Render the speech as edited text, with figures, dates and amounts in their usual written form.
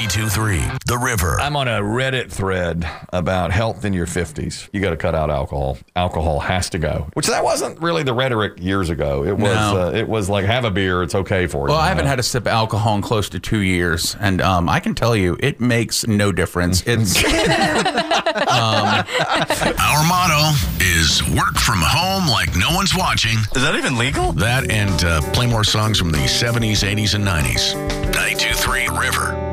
92.3 The River. I'm on a Reddit thread about health in your 50s. You got to cut out alcohol. Alcohol has to go. Which that wasn't really the rhetoric years ago. It was it was like, have a beer, it's okay for you. Well, I haven't had a sip of alcohol in close to 2 years, and I can tell you, it makes no difference. It's Our motto is work from home like no one's watching. Is that even legal? That and play more songs from the 70s, 80s, and 90s. 92.3 River.